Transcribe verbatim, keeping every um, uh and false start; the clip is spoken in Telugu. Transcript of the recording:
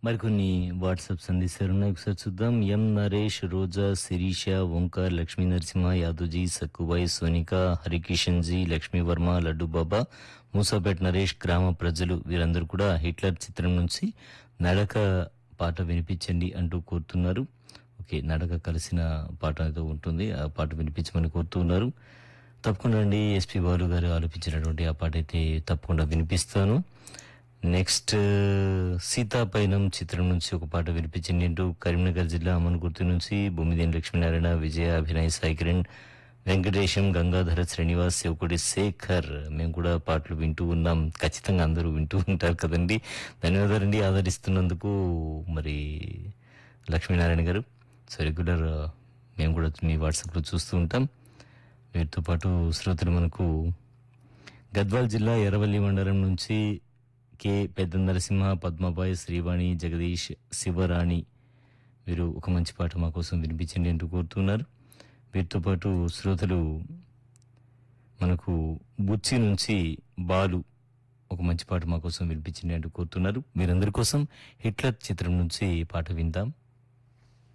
మరికొన్ని వాట్సాప్ సందేశాలున్నాయి, ఒకసారి చూద్దాం. ఎం నరేష్, రోజా, శిరీష, ఓంకార్, లక్ష్మీ నరసింహ, యాదవ్జీ, సక్కుబాయి, సోనిక, హరికిషన్ జీ, లక్ష్మీవర్మ, లడ్డు బాబా, మూసాపేట్ నరేష్, గ్రామ ప్రజలు వీరందరూ కూడా హిట్లర్ చిత్రం నుంచి నడక పాట వినిపించండి అంటూ కోరుతున్నారు. ఓకే, నడక కలిసిన పాట ఏదో ఉంటుంది, ఆ పాట వినిపించమని కోరుతున్నారు. తప్పకుండా అండి, ఎస్పి బాలు గారు ఆలోచించినటువంటి ఆ పాట అయితే తప్పకుండా వినిపిస్తాను. నెక్స్ట్ సీతాపైనం చిత్రం నుంచి ఒక పాట వినిపించింది అంటూ కరీంనగర్ జిల్లా అమన్గుర్తి నుంచి భూమిదేని లక్ష్మీనారాయణ, విజయ, అభినయ్, సాయి కిరణ్, వెంకటేశం, గంగాధర, శ్రీనివాస్, శివకుడి, శేఖర్ మేము కూడా పాటలు వింటూ ఉన్నాం. ఖచ్చితంగా అందరూ వింటూ ఉంటారు కదండి. ధన్యవాదాలండి ఆదరిస్తున్నందుకు. మరి లక్ష్మీనారాయణ గారు, సో రెగ్యులర్ మేము కూడా మీ వాట్సాప్లో చూస్తూ ఉంటాం. వీటితో పాటు శ్రోతలు మనకు గద్వాల్ జిల్లా ఎర్రవల్లి మండలం నుంచి కె పెద్ద నరసింహ, పద్మబాయ్, శ్రీవాణి, జగదీష్, శివరాణి వీరు ఒక మంచి పాట మా కోసం వినిపించండి అంటూ కోరుతున్నారు. వీటితో పాటు శ్రోతలు మనకు బుచ్చి నుంచి బాలు ఒక మంచి పాట మా కోసం వినిపించండి అంటూ కోరుతున్నారు. మీరందరి కోసం హిట్లర్ చిత్రం నుంచి పాట విందాం.